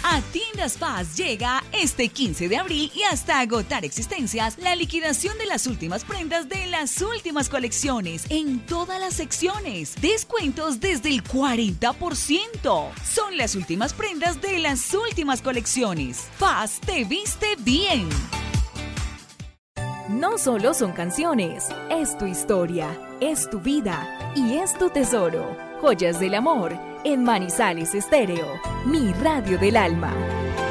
A Tiendas Paz llega este 15 de abril y hasta agotar existencias la liquidación de las últimas prendas de las últimas colecciones en todas las secciones. Descuentos desde el 40%. Son las últimas prendas de las últimas colecciones. Paz te viste bien. No solo son canciones, es tu historia, es tu vida y es tu tesoro. Joyas del amor en Manizales Estéreo, mi radio del alma.